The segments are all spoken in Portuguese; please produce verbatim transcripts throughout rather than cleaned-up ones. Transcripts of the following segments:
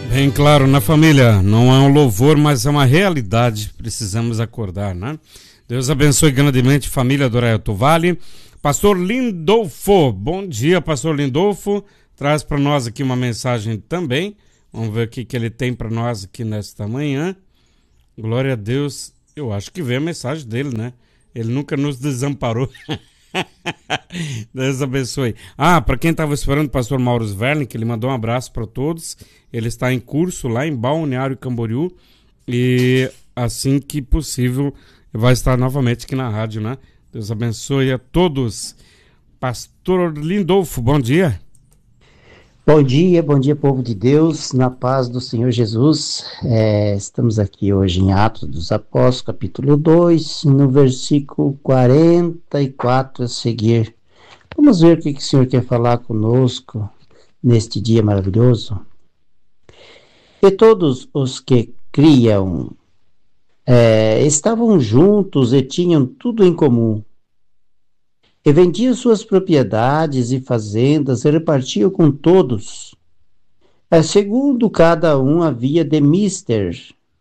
Bem claro, na família, não é um louvor, mas é uma realidade, precisamos acordar, né? Deus abençoe grandemente a família do Arraial Vale. Pastor Lindolfo, bom dia, Pastor Lindolfo, traz para nós aqui uma mensagem também, vamos ver o que, que ele tem para nós aqui nesta manhã. Glória a Deus, eu acho que veio a mensagem dele, né? Ele nunca nos desamparou. Deus abençoe. Ah, para quem estava esperando o pastor Mauro Sverling, que ele mandou um abraço para todos. Ele está em curso lá em Balneário Camboriú e assim que possível vai estar novamente aqui na rádio, né? Deus abençoe a todos. Pastor Lindolfo, bom dia. Bom dia, bom dia, povo de Deus, na paz do Senhor Jesus. É, estamos aqui hoje em Atos dos Apóstolos, capítulo dois, no versículo quarenta e quatro a seguir. Vamos ver o que, que o Senhor quer falar conosco neste dia maravilhoso. E todos os que criam é, estavam juntos e tinham tudo em comum. E vendiam suas propriedades e fazendas e repartiam com todos, é, segundo cada um havia de mister.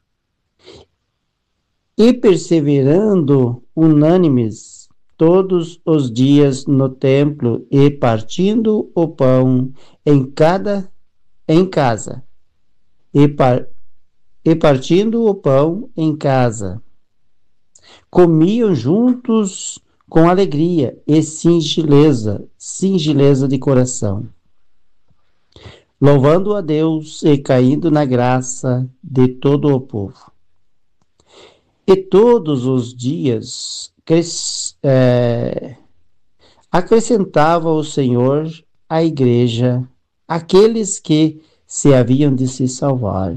E perseverando unânimes todos os dias no templo e partindo o pão em cada em casa e, par, e partindo o pão em casa, comiam juntos com alegria e singeleza, singeleza de coração, louvando a Deus e caindo na graça de todo o povo. E todos os dias cres, é, acrescentava o Senhor à igreja aqueles que se haviam de se salvar.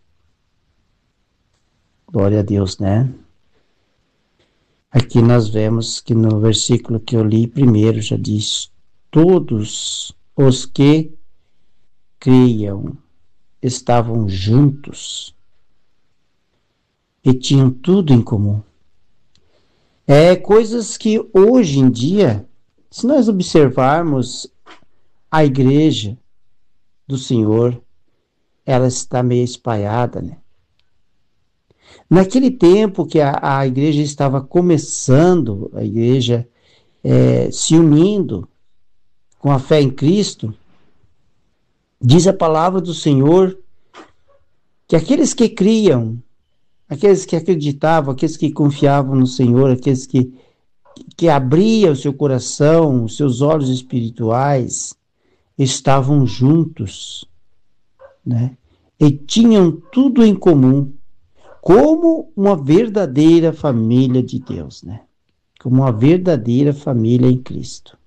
Glória a Deus, né? Aqui nós vemos que no versículo que eu li primeiro já diz: todos os que criam estavam juntos e tinham tudo em comum. É coisas que hoje em dia, se nós observarmos a igreja do Senhor, ela está meio espalhada, né? Naquele tempo que a, a igreja estava começando, a igreja é, se unindo com a fé em Cristo, diz a palavra do Senhor que aqueles que criam, aqueles que acreditavam, aqueles que confiavam no Senhor, aqueles que, que abriam o seu coração, os seus olhos espirituais, estavam juntos, né? E tinham tudo em comum, como uma verdadeira família de Deus, né? Como uma verdadeira família em Cristo.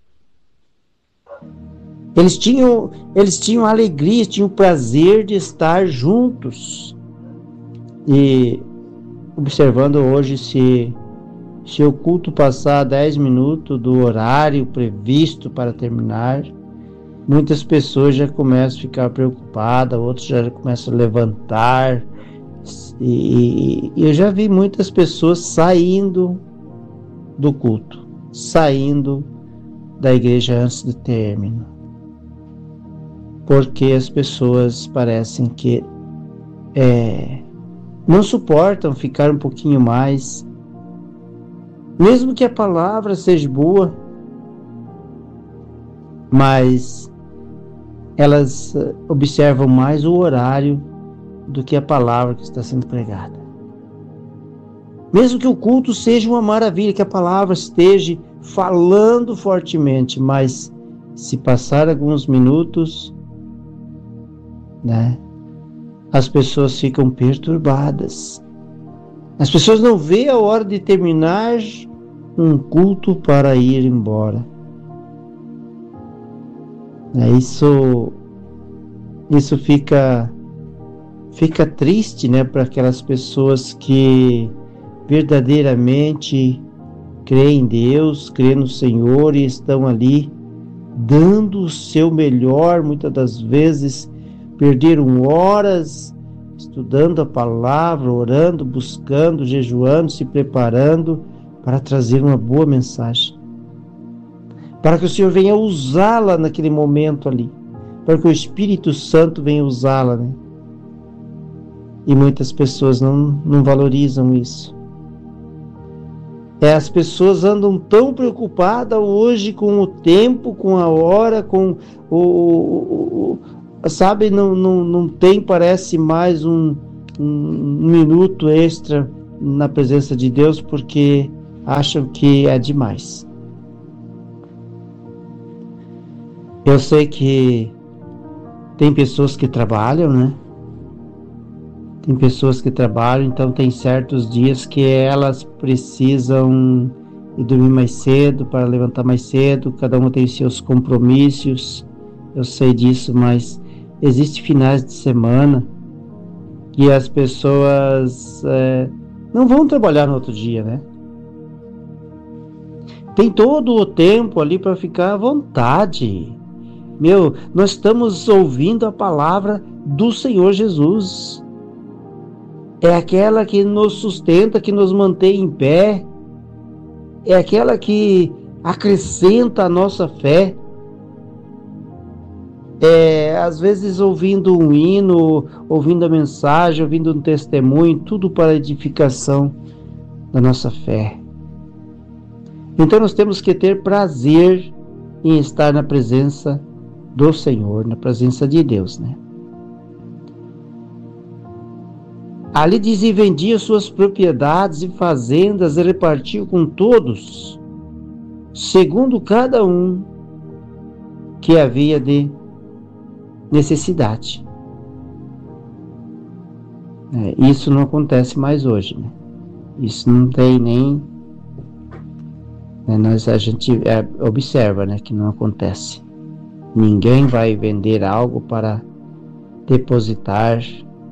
Eles tinham, eles tinham alegria, tinham o prazer de estar juntos. E observando hoje, se, se o culto passar dez minutos do horário previsto para terminar, muitas pessoas já começam a ficar preocupadas, outros já começam a levantar. E, e eu já vi muitas pessoas saindo do culto, saindo da igreja antes do término, porque as pessoas parecem que é, não suportam ficar um pouquinho mais, mesmo que a palavra seja boa, mas elas observam mais o horário do que a palavra que está sendo pregada. Mesmo que o culto seja uma maravilha, que a palavra esteja falando fortemente, mas se passar alguns minutos, né, as pessoas ficam perturbadas. As pessoas não veem a hora de terminar um culto para ir embora. É, isso, isso fica Fica triste, né, para aquelas pessoas que verdadeiramente creem em Deus, creem no Senhor e estão ali dando o seu melhor. Muitas das vezes perderam horas estudando a palavra, orando, buscando, jejuando, se preparando para trazer uma boa mensagem, para que o Senhor venha usá-la naquele momento ali, para que o Espírito Santo venha usá-la, né? E muitas pessoas não, não valorizam isso. É, as pessoas andam tão preocupadas hoje com o tempo, com a hora, com o... o, o sabe, não, não, não tem, parece, mais um, um, um minuto extra na presença de Deus, porque acham que é demais. Eu sei que tem pessoas que trabalham, né? Tem pessoas que trabalham, então tem certos dias que elas precisam ir dormir mais cedo para levantar mais cedo, cada um tem seus compromissos, eu sei disso, mas existem finais de semana que as pessoas é, não vão trabalhar no outro dia, né? Tem todo o tempo ali para ficar à vontade. Meu, nós estamos ouvindo a palavra do Senhor Jesus. É aquela que nos sustenta, que nos mantém em pé. É aquela que acrescenta a nossa fé. É, às vezes ouvindo um hino, ouvindo a mensagem, ouvindo um testemunho, tudo para a edificação da nossa fé. Então nós temos que ter prazer em estar na presença do Senhor, na presença de Deus, né? Ali diz: e vendia suas propriedades e fazendas e repartiu com todos, segundo cada um que havia de necessidade. É, isso não acontece mais hoje, né? Isso não tem nem... É, nós, a gente é, observa, né, que não acontece. Ninguém vai vender algo para depositar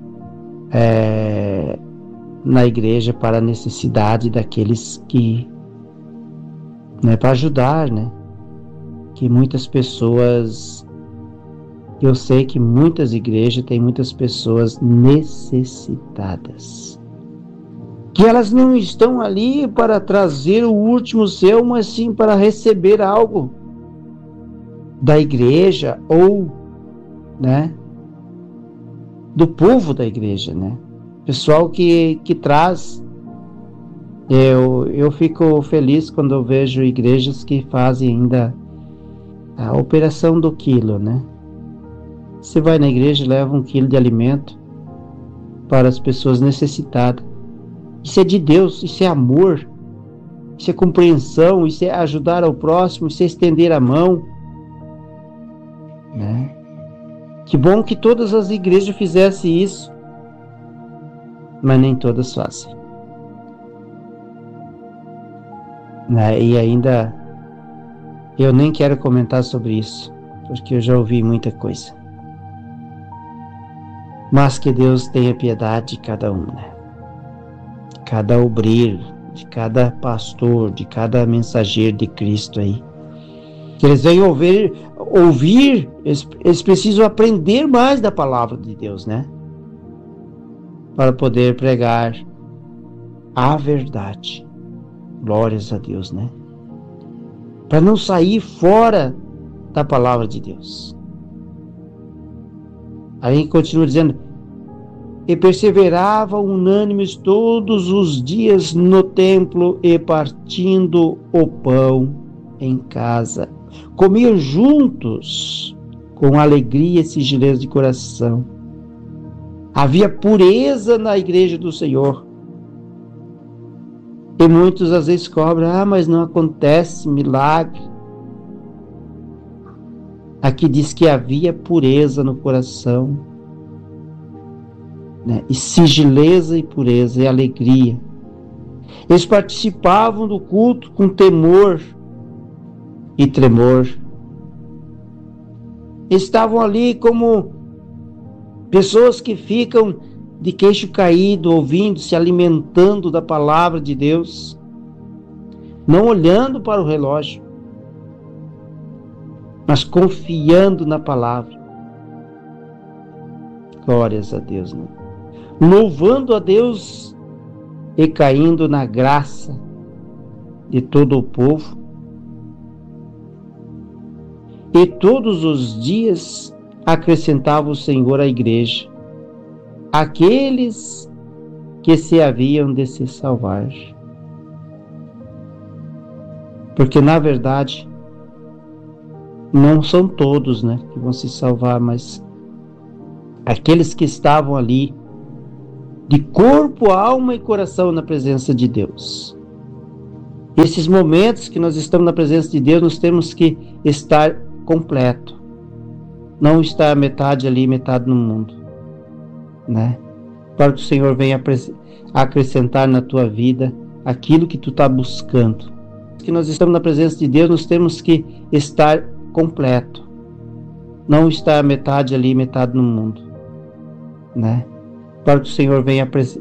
é, na igreja para a necessidade daqueles que... Né, para ajudar, né? Que muitas pessoas... Eu sei que muitas igrejas têm muitas pessoas necessitadas. Que elas não estão ali para trazer o último seu, mas sim para receber algo da igreja ou, né, do povo da igreja, né? Pessoal que, que traz. Eu, eu fico feliz quando eu vejo igrejas que fazem ainda a operação do quilo, né? Você vai na igreja e leva um quilo de alimento para as pessoas necessitadas. Isso é de Deus, isso é amor, isso é compreensão, isso é ajudar ao próximo, isso é estender a mão, né? Que bom que todas as igrejas fizessem isso, mas nem todas fazem, né? E ainda eu nem quero comentar sobre isso, porque eu já ouvi muita coisa. Mas que Deus tenha piedade de cada um, né? Cada obreiro, de cada pastor, de cada mensageiro de Cristo aí. Que eles venham ouvir, ouvir eles, eles precisam aprender mais da palavra de Deus, né? Para poder pregar a verdade. Glórias a Deus, né? Para não sair fora da palavra de Deus. Aí continua dizendo: e perseveravam unânimes todos os dias no templo e partindo o pão em casa. Comiam juntos com alegria e sigileza de coração. Havia pureza na igreja do Senhor. E muitos às vezes cobram: ah, mas não acontece milagre. Aqui diz que havia pureza no coração, né? E sigileza e pureza e alegria. Eles participavam do culto com temor e tremor. Estavam ali como pessoas que ficam de queixo caído, ouvindo, se alimentando da palavra de Deus, não olhando para o relógio, mas confiando na palavra. Glórias a Deus, né? Louvando a Deus e caindo na graça de todo o povo. E todos os dias acrescentava o Senhor à igreja aqueles que se haviam de se salvar. Porque, na verdade, não são todos, né, que vão se salvar, mas aqueles que estavam ali, de corpo, alma e coração na presença de Deus. Esses momentos que nós estamos na presença de Deus, nós temos que estar completo. Não estar metade ali, metade no mundo, né? Para que o Senhor venha acrescentar na tua vida aquilo que tu está buscando. Que nós estamos na presença de Deus, nós temos que estar completo. Não estar metade ali, metade no mundo, né? Para que o Senhor venha